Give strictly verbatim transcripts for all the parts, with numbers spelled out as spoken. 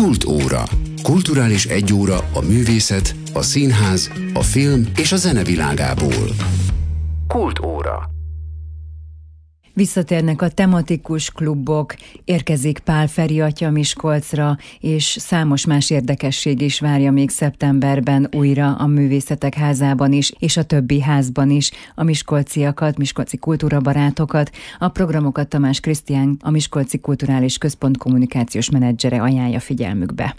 Kultóra. Kulturális egyóra a művészet, a színház, a film és a zene világából. Kultóra. Visszatérnek a tematikus klubok, érkezik Pál Feri atya Miskolcra, és számos más érdekesség is várja még szeptemberben újra a Művészetek Házában is, és a többi házban is a miskolciakat, miskolci kultúrabarátokat. A programokat Tamás Krisztián, a Miskolci Kulturális Központ kommunikációs menedzsere ajánlja figyelmükbe.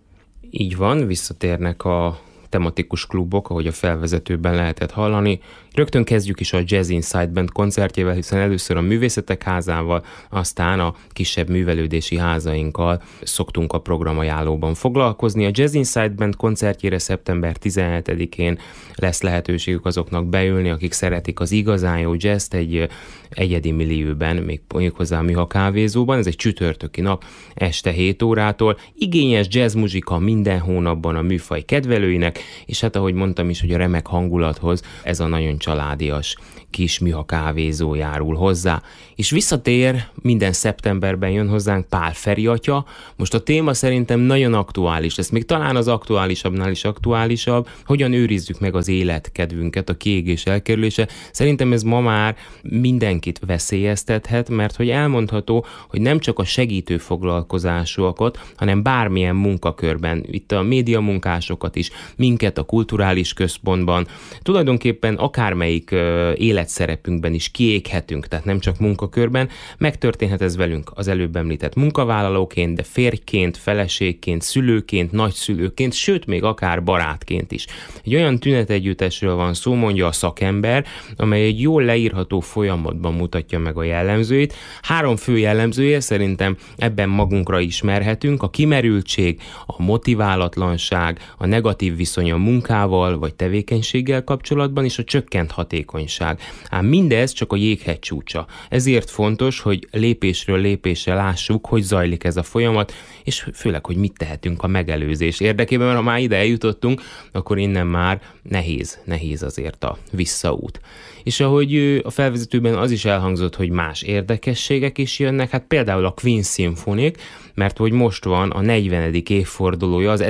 Így van, visszatérnek a tematikus klubok, ahogy a felvezetőben lehetett hallani. Rögtön kezdjük is a Jazz Inside Band koncertjével, hiszen először a Művészetek Házával, aztán a kisebb művelődési házainkkal szoktunk a programajánlóban foglalkozni. A Jazz Inside Band koncertjére szeptember tizenhetedikén lesz lehetőségük azoknak beülni, akik szeretik az igazán jó jazzt egy egyedi millióben, még méghozzá a Műha kávézóban. Ez egy csütörtöki nap este hét órától. Igényes jazzmuzsika minden hónapban a műfaj kedvelőinek, és hát ahogy mondtam is, hogy a remek hangulathoz ez a nagyon családias kis Műha kávézó járul hozzá. És visszatér, minden szeptemberben jön hozzánk Pál Feri atya. Most a téma szerintem nagyon aktuális lesz, még talán az aktuálisabbnál is aktuálisabb, hogyan őrizzük meg az életkedvünket, a kiégés elkerülése. Szerintem ez ma már mindenkit veszélyeztethet, mert hogy elmondható, hogy nem csak a segítő foglalkozásúakat, hanem bármilyen munkakörben, itt a médiamunkásokat is, minket a kulturális központban, tulajdonképpen akármelyik uh, életszerepünkben is kiéghetünk, tehát nem csak munkakörben, megtörténhet ez velünk az előbb említett munkavállalóként, de férjként, feleségként, szülőként, nagyszülőként, sőt még akár barátként is. Egy olyan tünetegyüttesről van szó, mondja a szakember, amely egy jól leírható folyamatban mutatja meg a jellemzőit. Három fő jellemzője szerintem ebben magunkra ismerhetünk: a kimerültség, a motiválatlanság, a negatív viszony a munkával vagy tevékenységgel kapcsolatban, és a csökkent hatékonyság. Ám mindez csak a jéghegy csúcsa. Ezért fontos, hogy lépésről lépésre lássuk, hogy zajlik ez a folyamat, és főleg, hogy mit tehetünk a megelőzés érdekében, mert ha már ide eljutottunk, akkor innen már nehéz, nehéz azért a visszaút. És ahogy a felvezetőben az is elhangzott, hogy más érdekességek is jönnek, hát például a Queen Symphonic, mert hogy most van a negyvenedik évfordulója az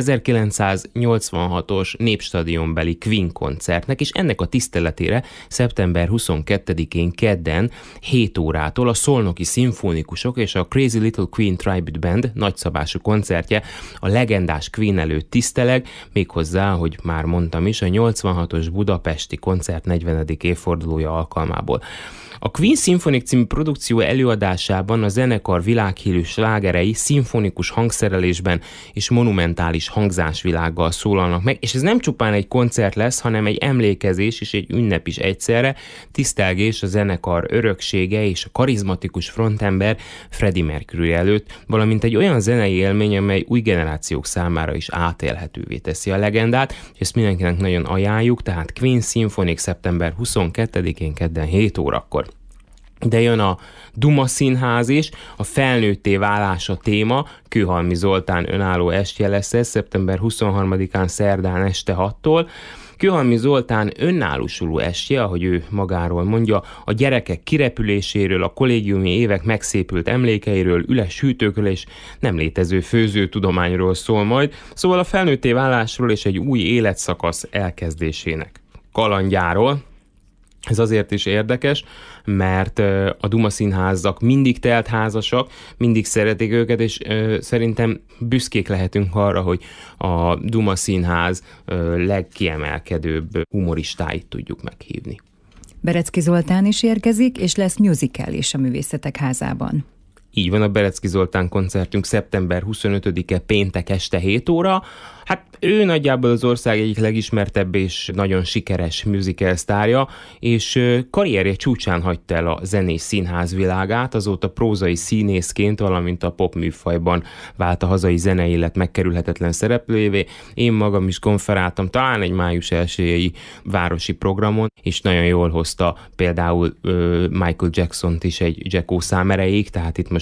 ezerkilencszáznyolcvanhatos Népstadionbeli Queen koncertnek, és ennek a tiszteletére szeptember huszonkettedikén kedden hét órától a szolnoki szimfonikusok és a Crazy Little Queen Tribute Band nagyszabású koncertje a legendás Queen előtt tiszteleg, méghozzá, hogy már mondtam is, a nyolcvanhatos budapesti koncert negyvenedik évfordulója alkalmából. A Queen Symphonic című produkció előadásában a zenekar világhírű slágerei szimfonikus hangszerelésben és monumentális hangzásvilággal szólalnak meg, és ez nem csupán egy koncert lesz, hanem egy emlékezés és egy ünnep is egyszerre, tisztelgés a zenekar öröksége és a karizmatikus frontember Freddie Mercury előtt, valamint egy olyan zenei élmény, amely új generációk számára is átélhetővé teszi a legendát, és ezt mindenkinek nagyon ajánljuk, tehát Queen Symphonic szeptember huszonkettedikén kedden hét órakor. De jön a Duma Színház is, a felnőtté válás a téma, Kőhalmi Zoltán önálló estje lesz ez, szeptember huszonharmadikán szerdán este hattól. Kőhalmi Zoltán önállósuló estje, ahogy ő magáról mondja, a gyerekek kirepüléséről, a kollégiumi évek megszépült emlékeiről, üles hűtőkről és nem létező főzőtudományról szól majd, szóval a felnőtté válásról és egy új életszakasz elkezdésének kalandjáról. Ez azért is érdekes, mert a Duma Színházak mindig telt házasak, mindig szeretik őket, és ö, szerintem büszkék lehetünk arra, hogy a Duma Színház ö, legkiemelkedőbb humoristáit tudjuk meghívni. Berecki Zoltán is érkezik, és lesz musical is a Művészetek Házában. Így van, a Berecki Zoltán koncertünk szeptember huszonötödike péntek este hét óra. Hát ő nagyjából az ország egyik legismertebb és nagyon sikeres musical sztárja, és karrierje csúcsán hagyta el a zenés színház világát, azóta prózai színészként, valamint a pop műfajban vált a hazai zenei élet megkerülhetetlen szereplőjévé. Én magam is konferáltam talán egy május elsejei városi programon, és nagyon jól hozta például Michael Jacksont is egy Jacko szám erejéig, tehát itt most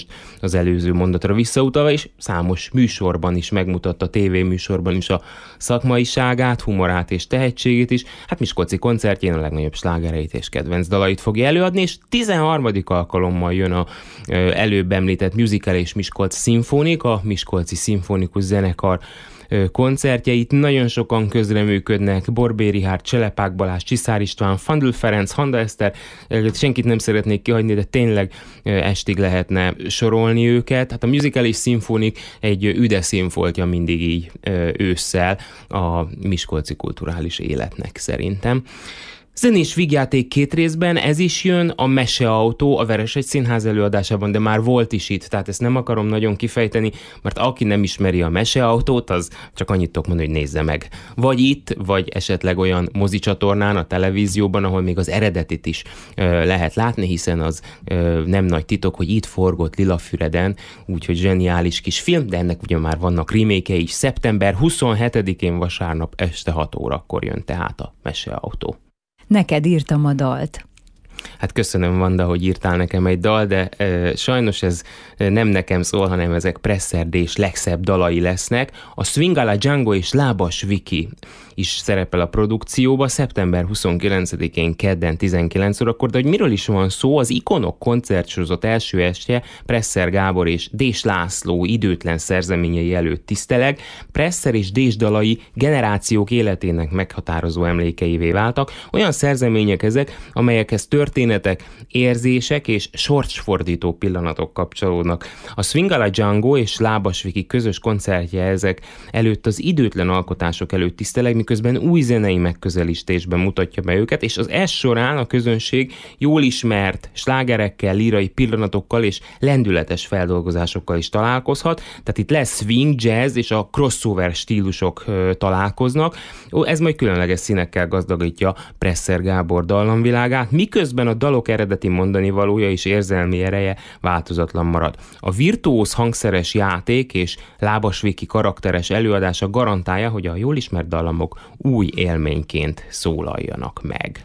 most az előző mondatra visszautalva, és számos műsorban is megmutatta, tévéműsorban is a szakmaiságát, humorát és tehetségét is. Hát miskolci koncertjén a legnagyobb slágereit és kedvenc dalait fogja előadni, és tizenharmadik alkalommal jön a előbb említett musical és Miskolc szimfónik, a Miskolci Szimfonikus Zenekar koncertjeit. Nagyon sokan közreműködnek, Borbély Richárd, Cselepák Balázs, Csiszár István, Fandl Ferenc, Handa Eszter, senkit nem szeretnék kihagyni, de tényleg estig lehetne sorolni őket. Hát a musical és szimfonik egy üde színfoltja mindig így ősszel a miskolci kulturális életnek szerintem. Zenés vígjáték két részben, ez is jön, a Meseautó a Veresegy Színház előadásában, de már volt is itt, tehát ezt nem akarom nagyon kifejteni, mert aki nem ismeri a Meseautót, az csak annyit tudok mondani, hogy nézze meg. Vagy itt, vagy esetleg olyan mozicsatornán, a televízióban, ahol még az eredetit is ö, lehet látni, hiszen az ö, nem nagy titok, hogy itt forgott Lilafüreden, úgyhogy zseniális kis film, de ennek ugye már vannak remake-ei is. szeptember huszonhetedikén vasárnap este hat órakor jön tehát a Meseautó. Neked írtam a dalt. Hát köszönöm, Vanda, hogy írtál nekem egy dal, de e, sajnos ez nem nekem szól, hanem ezek Presser Dés legszebb dalai lesznek. A Swingala Django és Lábas Viki is szerepel a produkcióba, szeptember huszonkilencedikén kedden tizenkilenc órakor, de hogy miről is van szó, az Ikonok koncertsorozat első estje Presser Gábor és Dés László időtlen szerzeményei előtt tiszteleg. Presser és Dés dalai generációk életének meghatározó emlékeivé váltak. Olyan szerzemények ezek, amelyekhez történetek, érzések és sorsfordító pillanatok kapcsolódnak. A Swingala Django és Lábas Viki közös koncertje ezek előtt az időtlen alkotások előtt tiszteleg, miközben új zenei megközelítésben mutatja be őket, és az es során a közönség jól ismert slágerekkel, lírai pillanatokkal és lendületes feldolgozásokkal is találkozhat. Tehát itt lesz swing, jazz és a crossover stílusok ö, találkoznak. Ó, ez majd különleges színekkel gazdagítja Presser Gábor dallamvilágát, miközben a dalok eredeti mondani valója és érzelmi ereje változatlan marad. A virtuóz hangszeres játék és Lábas Viki karakteres előadása garantálja, hogy a jól ismert dallamok új élményként szólaljanak meg.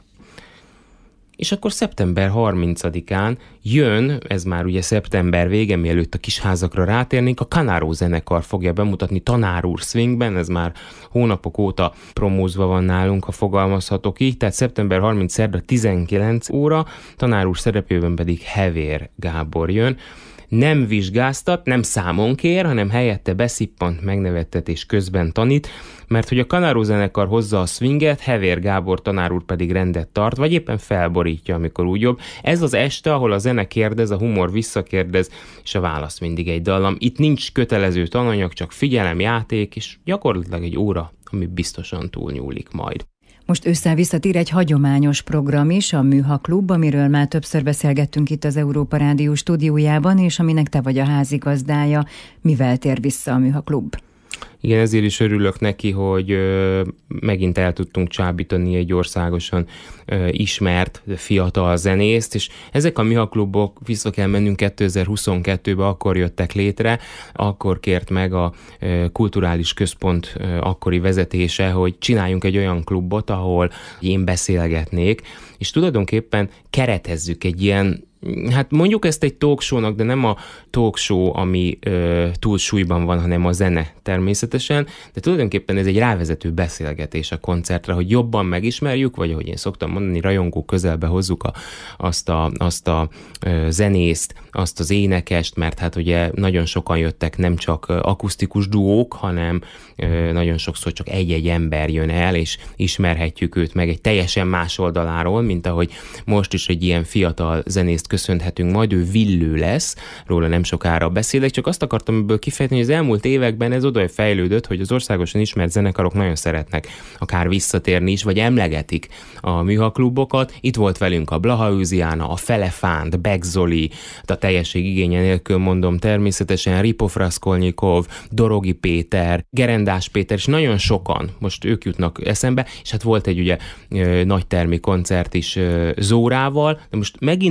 És akkor szeptember harmincadikán jön, ez már ugye szeptember vége, mielőtt a Kisházakra rátérnénk, a Kanáró zenekar fogja bemutatni Tanár úr swingben, ez már hónapok óta promózva van nálunk, ha fogalmazhatok így, tehát szeptember harmincadika szerda tizenkilenc óra, Tanár úr szerepében pedig Hevér Gábor jön. Nem vizsgáztat, nem számon kér, hanem helyette beszippant, megnevettet és közben tanít, mert hogy a Kanáró zenekar hozza a swinget, Hevér Gábor tanár úr pedig rendet tart, vagy éppen felborítja, amikor úgy jobb. Ez az este, ahol a zene kérdez, a humor visszakérdez, és a válasz mindig egy dallam. Itt nincs kötelező tananyag, csak figyelem, játék, és gyakorlatilag egy óra, ami biztosan túlnyúlik majd. Most ősszel visszatér egy hagyományos program is, a Műha Klub, amiről már többször beszélgettünk itt az Európa Rádió stúdiójában, és aminek te vagy a házigazdája. Mivel tér vissza a Műha Klub? Igen, ezért is örülök neki, hogy ö, megint el tudtunk csábítani egy országosan ö, ismert fiatal zenészt, és ezek a Műha Klubok, vissza kell mennünk kétezer-huszonkettőbe, akkor jöttek létre, akkor kért meg a ö, kulturális központ ö, akkori vezetése, hogy csináljunk egy olyan klubot, ahol én beszélgetnék, és tulajdonképpen keretezzük egy ilyen, hát mondjuk ezt egy talk show-nak, de nem a talk show, ami ö, túlsúlyban van, hanem a zene természetesen, de tulajdonképpen ez egy rávezető beszélgetés a koncertre, hogy jobban megismerjük, vagy ahogy én szoktam mondani, rajongó közelbe hozzuk a, azt a, azt a ö, zenészt, azt az énekest, mert hát ugye nagyon sokan jöttek, nem csak akusztikus duók, hanem ö, nagyon sokszor csak egy-egy ember jön el, és ismerhetjük őt meg egy teljesen más oldaláról, mint ahogy most is egy ilyen fiatal zenészt köszönhetünk, majd ő Villő lesz, róla nem sokára beszélek, csak azt akartam ebből kifejteni, hogy az elmúlt években ez oda fejlődött, hogy az országosan ismert zenekarok nagyon szeretnek akár visszatérni is, vagy emlegetik a Műha Klubokat. Itt volt velünk a Blaha Őziána, a Felefánt, Beck Zoli, a teljesség igénye nélkül mondom természetesen, Ripov Raskolnikov, Dorogi Péter, Gerendás Péter, és nagyon sokan, most ők jutnak eszembe, és hát volt egy ugye nagy termi koncert is Zórával, de most megint visszamegyünk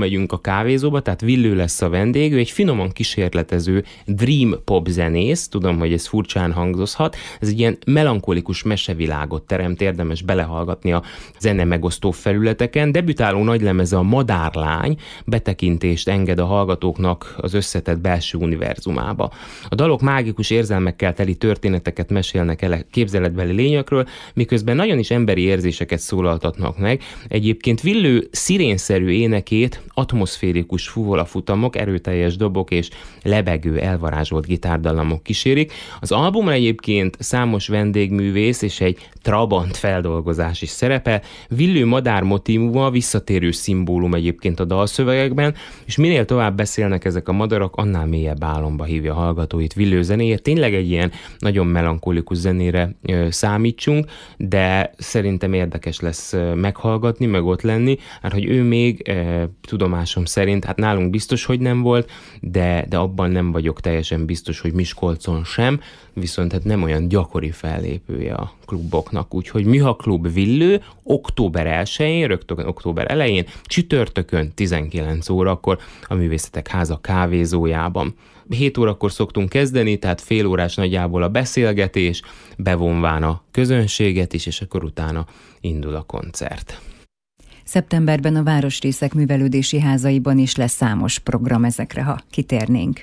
bemegyünk a kávézóba, tehát Villő lesz a vendég, ő egy finoman kísérletező dream pop zenész, tudom, hogy ez furcsán hangzhat, ez egy ilyen melankolikus mesevilágot teremt, érdemes belehallgatni a zene megosztó felületeken. Debütáló nagylemeze a Madárlány, betekintést enged a hallgatóknak az összetett belső univerzumába. A dalok mágikus érzelmekkel teli történeteket mesélnek el képzeletbeli lényekről, miközben nagyon is emberi érzéseket szólaltatnak meg. Egyébként Villő szirénszerű énekét atmoszférikus fuvolafutamok, erőteljes dobok és lebegő, elvarázsolt gitárdallamok kísérik. Az albumon egyébként számos vendégművész és egy trabant feldolgozás is szerepel. Villő madár motívuma visszatérő szimbólum egyébként a dalszövegekben, és minél tovább beszélnek ezek a madarak, annál mélyebb álomba hívja a hallgatóit Villő zenéjét. Tényleg egy ilyen nagyon melankolikus zenére ö, számítsunk, de szerintem érdekes lesz ö, meghallgatni, meg ott lenni, hát hogy ő még ö, tudomásom szerint, hát nálunk biztos, hogy nem volt, de, de abban nem vagyok teljesen biztos, hogy Miskolcon sem, viszont hát nem olyan gyakori fellépője a kluboknak, úgyhogy Műha Klub Villő október elsején, rögtön október elején, csütörtökön tizenkilenc órakor a Művészetek Háza kávézójában. hét órakor szoktunk kezdeni, tehát fél órás nagyjából a beszélgetés, bevonván a közönséget is, és akkor utána indul a koncert. Szeptemberben a városrészek művelődési házaiban is lesz számos program, ezekre, ha kitérnénk.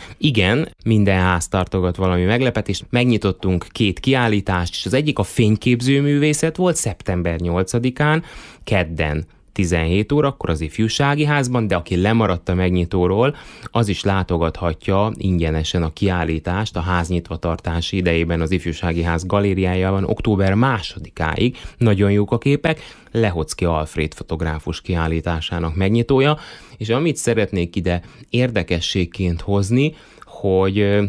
Igen, minden ház tartogat valami meglepetést. Megnyitottunk két kiállítást, és az egyik a fényképzőművészet volt szeptember nyolcadikán, kedden tizenhét órakor az Ifjúsági Házban, de aki lemaradt a megnyitóról, az is látogathatja ingyenesen a kiállítást a ház nyitvatartási idejében az Ifjúsági Ház galériájában október másodikáig. Nagyon jók a képek, Lehocki Alfréd fotográfus kiállításának megnyitója, és amit szeretnék ide érdekességként hozni, hogy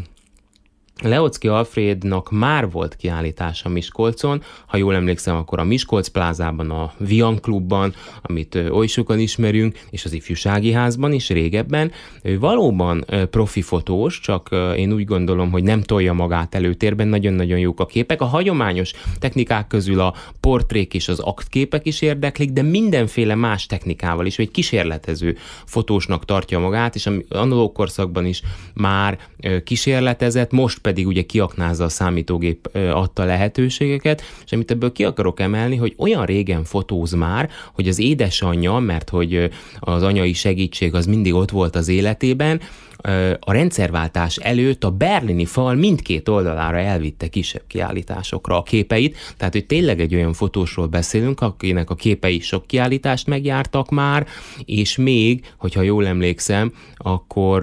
Lehocki Alfrédnak már volt kiállítása Miskolcon, ha jól emlékszem, akkor a Miskolc plázában, a Vian klubban, amit oly sokan ismerünk, és az Ifjúsági Házban is régebben. Ő valóban profi fotós, csak én úgy gondolom, hogy nem tolja magát előtérben, nagyon-nagyon jók a képek. A hagyományos technikák közül a portrék és az aktképek is érdeklik, de mindenféle más technikával is, vagy kísérletező fotósnak tartja magát, és analóg korszakban is már kísérletezett, most pedig ugye kiaknázza a számítógép adta lehetőségeket, és amit ebből ki akarok emelni, hogy olyan régen fotóz már, hogy az édesanyja, mert hogy az anyai segítség az mindig ott volt az életében, a rendszerváltás előtt a berlini fal mindkét oldalára elvitte kisebb kiállításokra a képeit, tehát hogy tényleg egy olyan fotósról beszélünk, akinek a képei sok kiállítást megjártak már, és még, hogyha jól emlékszem, akkor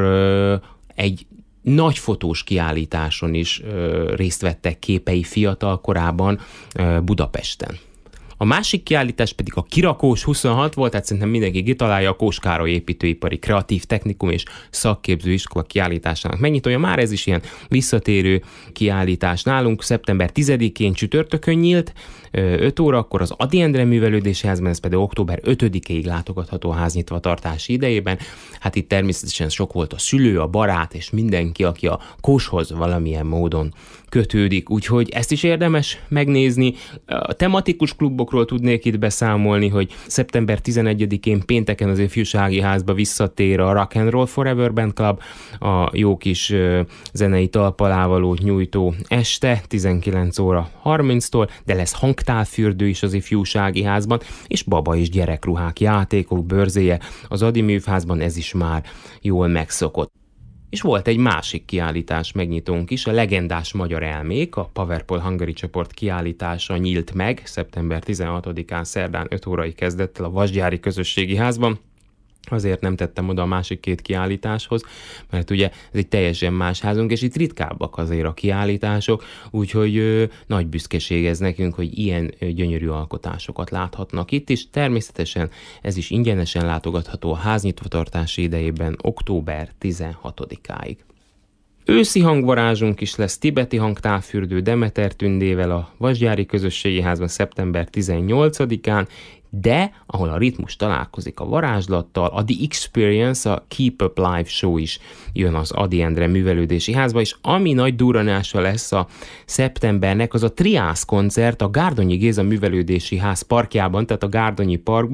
egy nagy fotós kiállításon is ö, részt vettek képei fiatal korában ö, Budapesten. A másik kiállítás pedig a Kirakós huszonhat volt, tehát szerintem mindenki kitalálja, a Kós Károly építőipari kreatív technikum és szakképző iskola kiállításának megnyitója. Már ez is ilyen visszatérő kiállítás nálunk. Szeptember tizedikén csütörtökön nyílt, öt órakor az Ady Endre Művelődési Házban, ez pedig október ötödikéig látogatható a háznyitvatartási idejében. Hát itt természetesen sok volt a szülő, a barát és mindenki, aki a Kóshoz valamilyen módon kötődik, úgyhogy ezt is érdemes megnézni. A tematikus klubokról tudnék itt beszámolni, hogy szeptember tizenegyedikén pénteken az Ifjúsági Házba visszatér a Rock and Roll Forever Band Club, a jó kis zenei talpalávalót nyújtó este tizenkilenc óra harminctól, de lesz hangtálfürdő is az Ifjúsági Házban, és baba és gyerekruhák, játékok bőrzéje az Ady Művházban, ez is már jól megszokott. És volt egy másik kiállítás megnyitónk is, a Legendás Magyar Elmék, a Powerpole Hungary csoport kiállítása nyílt meg szeptember tizenhatodikán szerdán öt órai kezdett el a Vasgyári Közösségi Házban. Azért nem tettem oda a másik két kiállításhoz, mert ugye ez egy teljesen más házunk, és itt ritkábbak azért a kiállítások, úgyhogy ö, nagy büszkeség ez nekünk, hogy ilyen ö, gyönyörű alkotásokat láthatnak itt is. Természetesen ez is ingyenesen látogatható a háznyitvatartási idejében október tizenhatodikáig. Őszi hangvarázsunk is lesz, tibeti hangtálfürdő Demeter Tündével a Vasgyári Közösségi Házban szeptember tizennyolcadikán, de ahol a ritmus találkozik a varázslattal, a The Experience, a Keep Up Live Show is jön az Ady Endre Művelődési Házba, és ami nagy durranása lesz a szeptembernek, az a Triász koncert a Gárdonyi Géza Művelődési Ház parkjában, tehát a Gárdonyi Parkban.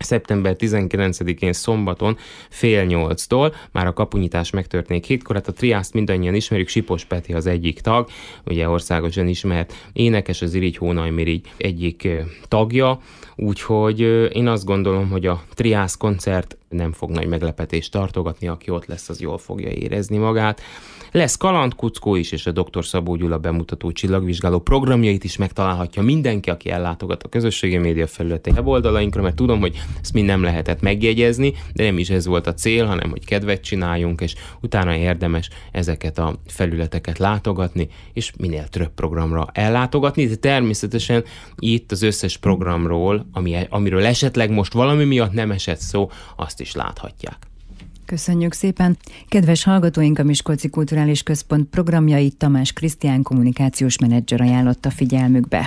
szeptember tizenkilencedikén szombaton fél nyolctól, már a kapunyítás megtörténik hétkor, hát a triászt mindannyian ismerjük, Sipos Peti az egyik tag, ugye országosan ismert énekes, az Irigy Hónajmirigy egyik tagja, úgyhogy én azt gondolom, hogy a triász koncert nem fog nagy meglepetést tartogatni, aki ott lesz, az jól fogja érezni magát. Lesz kalandkuckó is, és a doktor Szabó Gyula bemutató csillagvizsgáló programjait is megtalálhatja mindenki, aki ellátogat a közösségi média felületei weboldalainkra, mert tudom, hogy ezt mind nem lehetett megjegyezni, de nem is ez volt a cél, hanem hogy kedvet csináljunk, és utána érdemes ezeket a felületeket látogatni, és minél több programra ellátogatni, de természetesen itt az összes programról, ami, amiről esetleg most valami miatt nem esett szó, azt is láthatják. Köszönjük szépen! Kedves hallgatóink, a Miskolci Kulturális Központ programjait Tamás Krisztián kommunikációs menedzser ajánlotta figyelmükbe.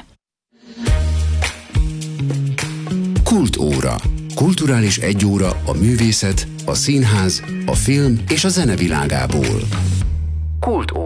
Kultóra. Kulturális egyóra a művészet, a színház, a film és a zene világából. Kultóra.